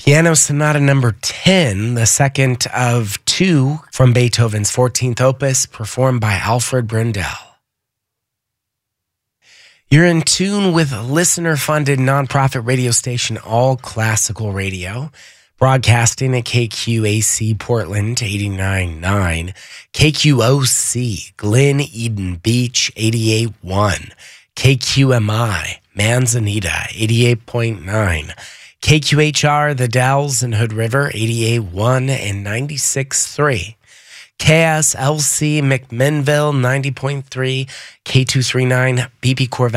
Piano Sonata number 10, the second of two from Beethoven's 14th opus, performed by Alfred Brendel. You're in tune with listener-funded nonprofit radio station All Classical Radio, broadcasting at KQAC Portland 89.9, KQOC Glen Eden Beach 88.1, KQMI Manzanita 88.9, KQHR The Dalles and Hood River 88.1 and 96.3, KSLC McMinnville 90.3, K239 BP Corvette